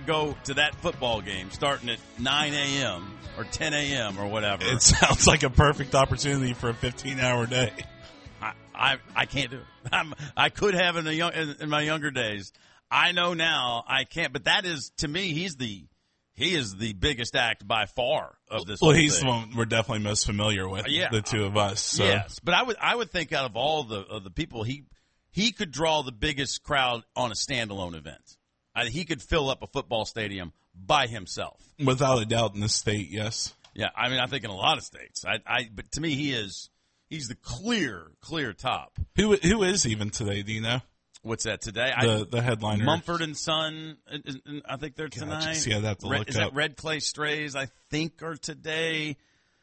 could go to that football game starting at 9 a.m. or 10 a.m. or whatever. It sounds like a perfect opportunity for a 15-hour day. I can't do it. I could have in my younger days. I know now I can't. But that is, to me, he is the biggest act by far of this. Well, he's the one we're definitely most familiar with. Yeah. The two of us. So. Yes, but I would think out of all the people, he could draw the biggest crowd on a standalone event. He could fill up a football stadium by himself, without a doubt, in this state. Yes. Yeah, I mean, I think in a lot of states. But to me, he's the clear top. Who is even today? Do you know? What's that today? The headliner. Mumford and Son, I think they're tonight. See, I'd have to look is up. that Red Clay Strays, I think, are today.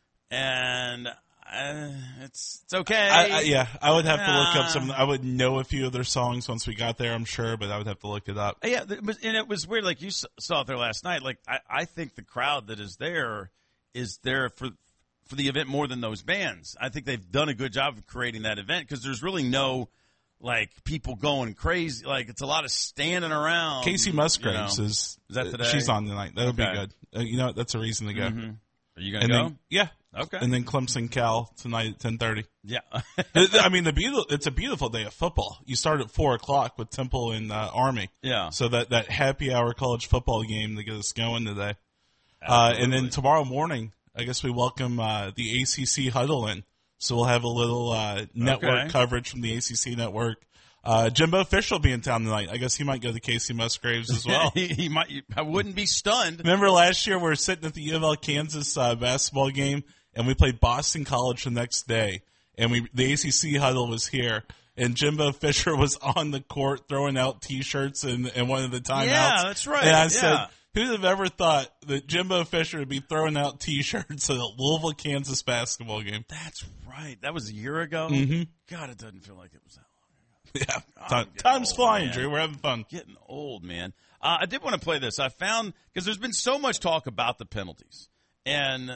And it's okay. I would have to look up some. I would know a few of their songs once we got there, I'm sure, but I would have to look it up. Yeah, and it was weird. Like you saw it there last night. Like I think the crowd that is there for the event more than those bands. I think they've done a good job of creating that event because there's really no like people going crazy. Like it's a lot of standing around. Casey Musgraves is that today? She's on tonight. That'll be good. That's a reason to go. Mm-hmm. Are you going to go? Then, yeah. Okay. And then Clemson Cal tonight at 10:30. Yeah. I mean, it's a beautiful day of football. You start at 4:00 with Temple and Army. Yeah. So that happy hour college football game to get us going today. And then tomorrow morning, I guess we welcome the ACC huddle in. So we'll have a little network coverage from the ACC network. Jimbo Fisher will be in town tonight. I guess he might go to Casey Musgraves as well. he might. I wouldn't be stunned. Remember last year we were sitting at the U of L Kansas basketball game, and we played Boston College the next day, and the ACC huddle was here, and Jimbo Fisher was on the court throwing out T-shirts and one of the timeouts. Yeah, that's right. And I said, who'd have ever thought that Jimbo Fisher would be throwing out T-shirts at a Louisville, Kansas basketball game? That's right. That was a year ago? Mm-hmm. God, it doesn't feel like it was that long ago. Yeah. Time's flying, man. Drew. We're having fun. Getting old, man. I did want to play this. I found, because there's been so much talk about the penalties. And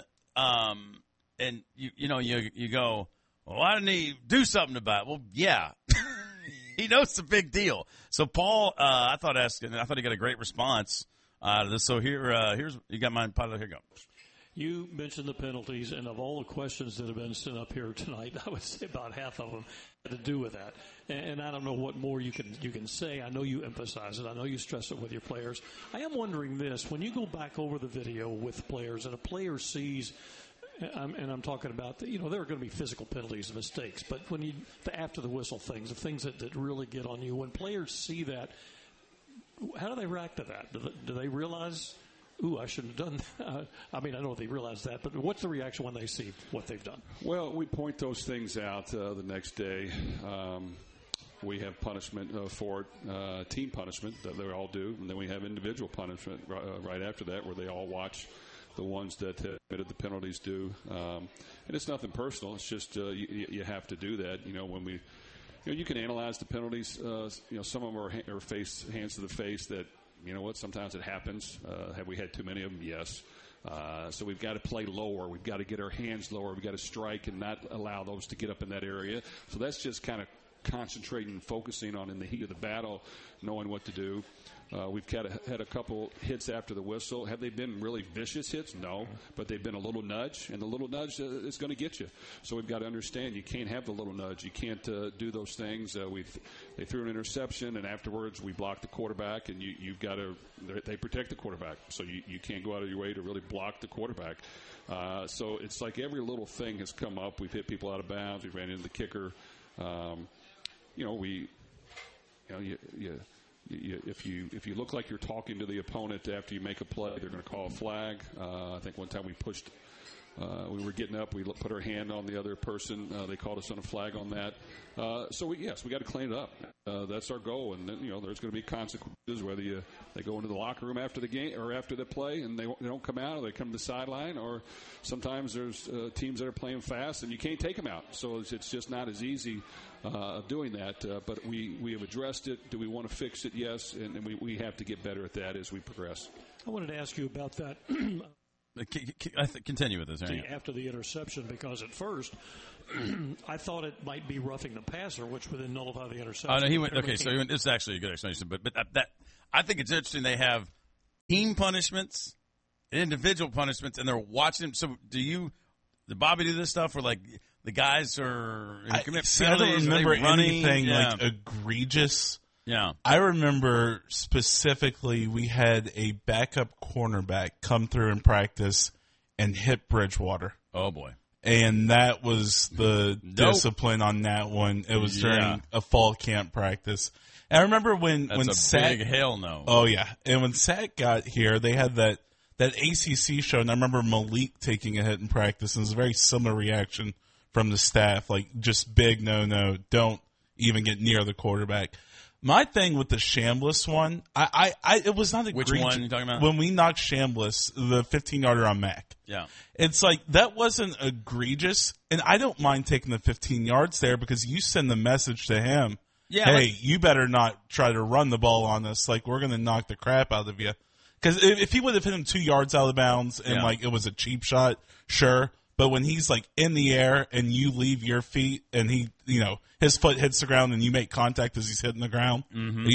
you go, well, why didn't he do something about it? Well, yeah. He knows it's a big deal. So Paul, I thought he got a great response out of this. So here's you got mine. Here you go. You mentioned the penalties, and of all the questions that have been sent up here tonight, I would say about half of them had to do with that. And I don't know what more you can say. I know you emphasize it. I know you stress it with your players. I am wondering this: when you go back over the video with players, and a player sees. And I'm talking about, there are going to be physical penalties and mistakes, but when the after the whistle things, the things that really get on you, when players see that, how do they react to that? Do they realize, ooh, I shouldn't have done that? I mean, I don't know if they realize that, but what's the reaction when they see what they've done? Well, we point those things out the next day. We have punishment for it, team punishment that they all do, and then we have individual punishment right after that where they all watch the ones that committed the penalties do. And it's nothing personal. It's just you have to do that. When we, you can analyze the penalties. Some of them are hands to the face that, sometimes it happens. Have we had too many of them? Yes. So we've got to play lower. We've got to get our hands lower. We've got to strike and not allow those to get up in that area. So that's just kind of concentrating and focusing on in the heat of the battle, knowing what to do. We've had a couple hits after the whistle. Have they been really vicious hits? No, but they've been a little nudge, and the little nudge is going to get you. So we've got to understand you can't have the little nudge. You can't do those things. They threw an interception, and afterwards we blocked the quarterback, and you've got to – they protect the quarterback. So you can't go out of your way to really block the quarterback. So it's like every little thing has come up. We've hit people out of bounds. We've ran into the kicker. If you look like you're talking to the opponent after you make a play, they're going to call a flag. I think one time we pushed, we were getting up, we put our hand on the other person. They called us on a flag on that. So we got to clean it up. That's our goal, and then, there's going to be consequences whether they go into the locker room after the game or after the play and they don't come out, or they come to the sideline, or sometimes there's teams that are playing fast and you can't take them out. So it's just not as easy of doing that. But we have addressed it. Do we want to fix it? Yes, and we have to get better at that as we progress. I wanted to ask you about that. Continue with this. After the interception, because at first I thought it might be roughing the passer, which would then nullify the interception. Oh, no, he went. Okay, so this is actually a good explanation. But that I think it's interesting. They have team punishments, individual punishments, and they're watching them. So did Bobby do this stuff where, like, the guys are commit penalties? I don't remember anything yeah. like egregious. Yeah. I remember specifically we had a backup cornerback come through in practice and hit Bridgewater. Oh, boy. And that was the discipline on that one. It was during a fall camp practice. And I remember when Sack, big hell no. Oh, yeah. And when Sack got here, they had that ACC show, and I remember Malik taking a hit in practice, and it was a very similar reaction from the staff, like just big no, don't even get near the quarterback. My thing with the Chambliss one, it was not egregious. Which one are you talking about? When we knocked Chambliss, the 15-yarder on Mac. Yeah. It's like, that wasn't egregious, and I don't mind taking the 15 yards there because you send the message to him, hey, you better not try to run the ball on us, like we're going to knock the crap out of you. Because if he would have hit him 2 yards out of bounds and like it was a cheap shot, sure. But when he's like in the air and you leave your feet and he, his foot hits the ground and you make contact as he's hitting the ground,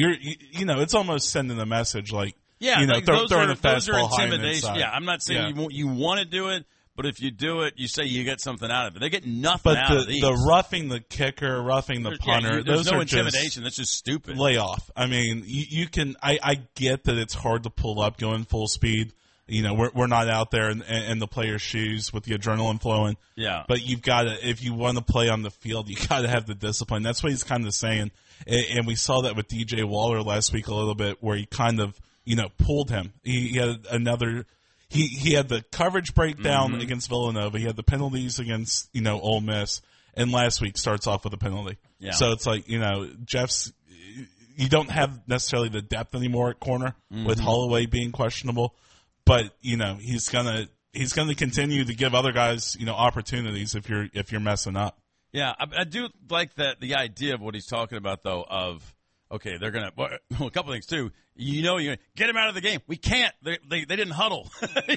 it's almost sending a message like, throwing a fastball high and inside. Yeah, I'm not saying you want to do it, but if you do it, you say you get something out of it. They get nothing out of these. The roughing the kicker, roughing the punter, there's those no are intimidation. That's just stupid. Lay off. I mean, you can. I get that it's hard to pull up going full speed. We're not out there in the player's shoes with the adrenaline flowing. Yeah. But you've got to, if you want to play on the field, you got to have the discipline. That's what he's kind of saying. And we saw that with DJ Waller last week a little bit, where he kind of, pulled him. He had another. He had the coverage breakdown against Villanova. He had the penalties against, Ole Miss. And last week starts off with a penalty. Yeah. So it's like, Jeff's, you don't have necessarily the depth anymore at corner with Holloway being questionable. But, he's gonna continue to give other guys, opportunities if you're messing up. Yeah, I do like that, the idea of what he's talking about, though, of, okay, they're going to, a couple things, too. You're going to get him out of the game. We can't. They didn't huddle.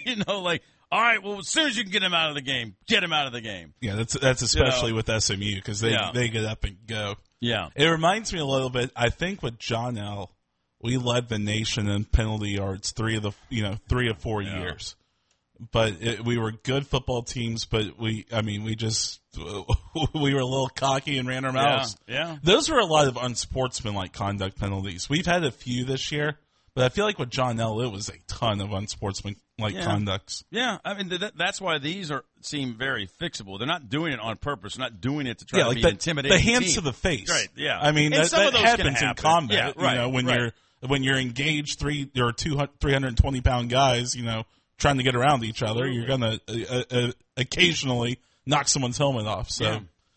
All right, well, as soon as you can get him out of the game, get him out of the game. Yeah, that's especially with SMU because they get up and go. Yeah. It reminds me a little bit, I think, with John L., we led the nation in penalty yards 3 of 4 years. But we were good football teams, but we were a little cocky and ran our mouths. Yeah. Those were a lot of unsportsmanlike conduct penalties. We've had a few this year, but I feel like with John L., it was a ton of unsportsmanlike conducts. Yeah, I mean, that's why these seem very fixable. They're not doing it on purpose. They're not doing it to try to be intimidating. The hands to the face. Right, yeah. I mean, that happens in combat. Yeah, when you're engaged 320-pound guys, trying to get around each other, you're going to occasionally knock someone's helmet off. So,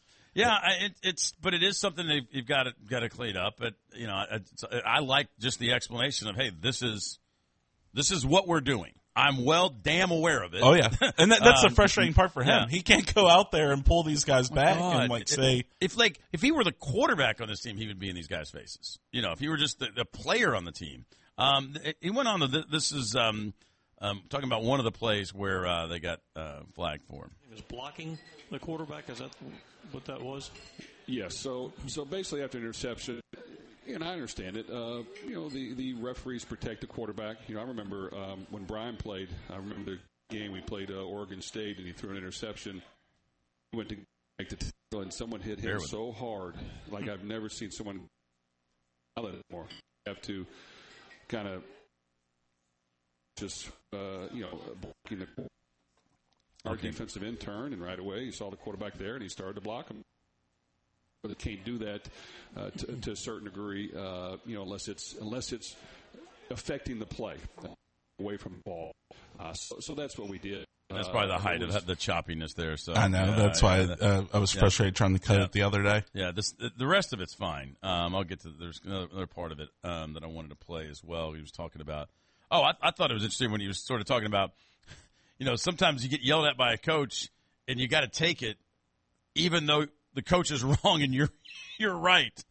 but it is something you've got to clean up. But I like just the explanation of, hey, this is what we're doing. I'm damn aware of it. Oh yeah, and that's the frustrating part for him. Yeah. He can't go out there and pull these guys back and say if he were the quarterback on this team, he would be in these guys' faces. If he were just the player on the team. He went on to this is talking about one of the plays where they got flagged for him. He was blocking the quarterback. Is that what that was? Yes. So basically after interception. And I understand it. The referees protect the quarterback. I remember when Brian played. I remember the game we played Oregon State, and he threw an interception. He went to make the tackle, and someone hit him so hard, like I've never seen someone outlet it more. You have to kind of just blocking our defensive end turned, and right away you saw the quarterback there, and he started to block him. But they can't do that to a certain degree, unless it's affecting the play away from the ball. So that's what we did. That's probably the height of the choppiness there. So I know that's why I was frustrated trying to cut it the other day. Yeah, the rest of it's fine. I'll get to there's another part of it that I wanted to play as well. He was talking about. Oh, I thought it was interesting when he was sort of talking about. Sometimes you get yelled at by a coach and you got to take it, even though the coach is wrong and you're right.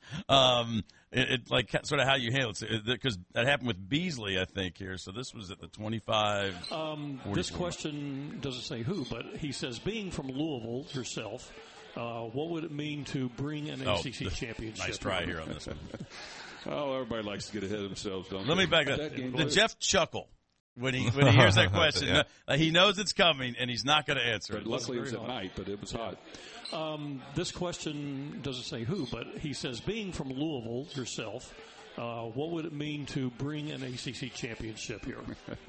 It like sort of how you handle it, because that happened with Beasley, I think, here. So this was at the 25. This question doesn't say who, but he says, being from Louisville herself, what would it mean to bring an ACC championship? Nice try here on this one. Oh, everybody likes to get ahead of themselves, don't they? Let me back up. The Jeff chuckle when he hears that question. Yeah. He knows it's coming, and he's not going to answer it. Luckily, it was at night, but it was hot. This question doesn't say who, but he says, being from Louisville yourself, what would it mean to bring an ACC championship here?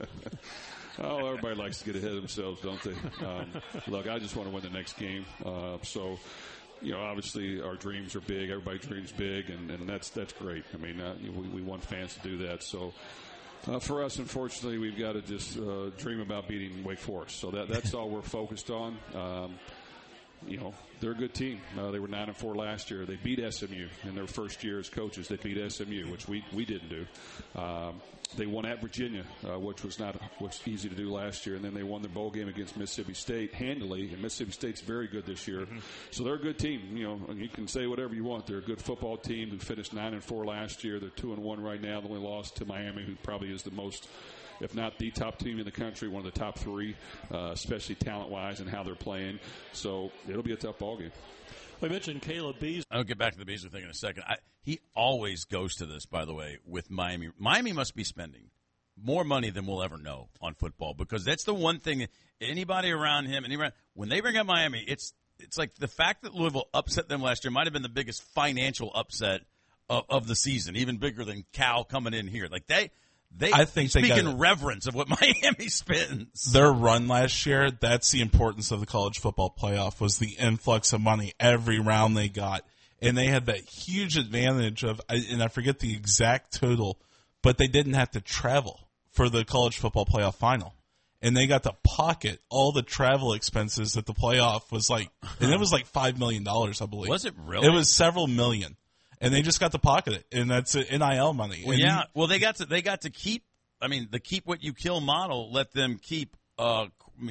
Oh, everybody likes to get ahead of themselves, don't they? Look, I just want to win the next game. So, obviously our dreams are big. Everybody dreams big, and that's great. I mean, we want fans to do that. So, for us, unfortunately, we've got to just dream about beating Wake Forest. So that's all we're focused on. They're a good team. They were 9-4 last year. They beat SMU in their first year as coaches. They beat SMU, which we didn't do. They won at Virginia, which was easy to do last year, and then they won their bowl game against Mississippi State handily. And Mississippi State's very good this year, so they're a good team. And you can say whatever you want. They're a good football team who finished 9-4 last year. They're 2-1 right now. They only lost to Miami, who probably is the most, if not the top team in the country, one of the top three, especially talent-wise and how they're playing. So it'll be a tough ball game. We mentioned Caleb Beasley. I'll get back to the Beasley thing in a second. He always goes to this, by the way, with Miami. Miami must be spending more money than we'll ever know on football, because that's the one thing anybody around him, when they bring up Miami, it's like the fact that Louisville upset them last year might have been the biggest financial upset of the season, even bigger than Cal coming in here. Like I think speak in reverence of what Miami spends. Their run last year, that's the importance of the college football playoff, was the influx of money every round they got. And they had that huge advantage of, and I forget the exact total, but they didn't have to travel for the college football playoff final. And they got to pocket all the travel expenses that the playoff was like, and it was like $5 million, I believe. Was it really? It was several million. And they just got to pocket it, and that's NIL money. Well, yeah. Well, they got to keep. I mean, the keep what you kill model let them keep. An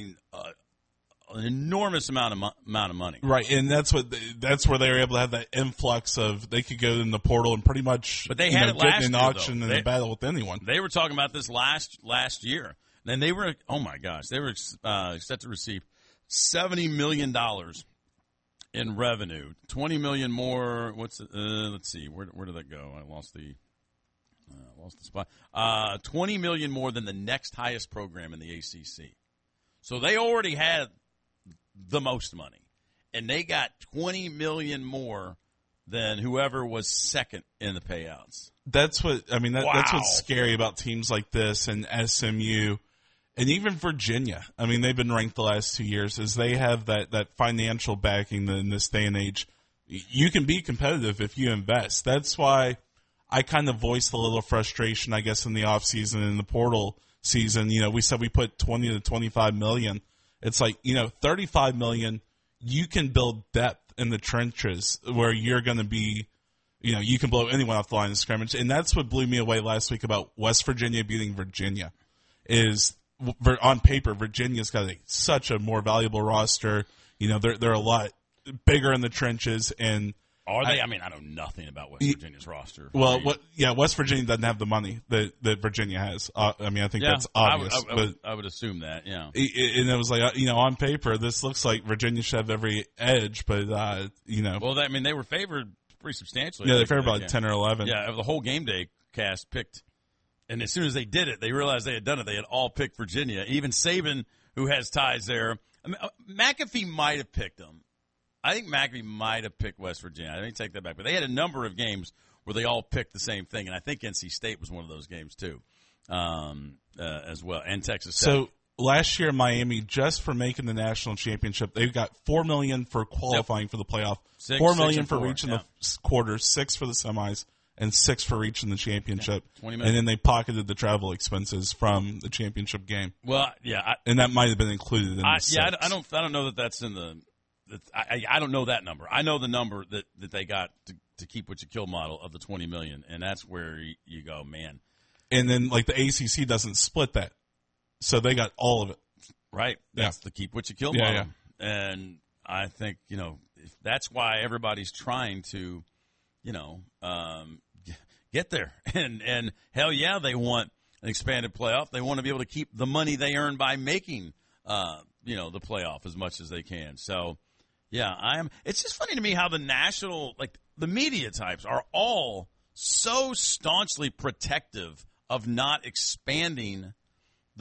enormous amount of money. Right, and that's where they were able to have that influx of, they could go in the portal and pretty much. But they had it last year, an auction and a battle with anyone. They were talking about this last year. And they were, oh my gosh, they were set to receive $70 million in revenue, $20 million more. Let's see, where did that go? I lost the spot. $20 million more than the next highest program in the ACC. So they already had the most money, and they got $20 million more than whoever was second in the payouts. That's what I mean. Wow. That's what's scary about teams like this and SMU. And even Virginia, I mean, they've been ranked the last 2 years, as they have that financial backing in this day and age. You can be competitive if you invest. That's why I kind of voiced a little frustration, I guess, in the offseason and in the portal season. We said we put 20 to 25 million. It's like, 35 million, you can build depth in the trenches where you're going to be, you can blow anyone off the line of scrimmage. And that's what blew me away last week about West Virginia beating Virginia, is on paper, Virginia's got such a more valuable roster. They're a lot bigger in the trenches. And are they? I mean, I know nothing about West Virginia's roster. Well, West Virginia doesn't have the money that Virginia has. I think that's obvious. I would assume that, yeah. And it was like, on paper, this looks like Virginia should have every edge, but, Well, they were favored pretty substantially. Yeah, they favored about 10 or 11. Yeah, the whole game day cast picked. And as soon as they did it, they realized they had done it. They had all picked Virginia. Even Saban, who has ties there. I mean, McAfee might have picked them. I think McAfee might have picked West Virginia. I didn't take that back. But they had a number of games where they all picked the same thing. And I think NC State was one of those games, too, as well. And Texas Tech. So last year, Miami, just for making the national championship, they got $4 million for qualifying for the playoff, $4 million for reaching the quarters, $6 million for the semis, and $6 million for reaching the championship. And then they pocketed the travel expenses from the championship game. Well, yeah. And that might have been included in the $6 million. I don't know that that's in the I don't know that number. I know the number that they got to keep what you kill model of the $20 million, and that's where you go, man. And then, the ACC doesn't split that. So they got all of it. Right. That's the keep what you kill model. Yeah. And I think, that's why everybody's trying to, get there. And hell yeah, they want an expanded playoff. They want to be able to keep the money they earn by making, the playoff as much as they can. So, yeah, it's just funny to me how the national, the media types are all so staunchly protective of not expanding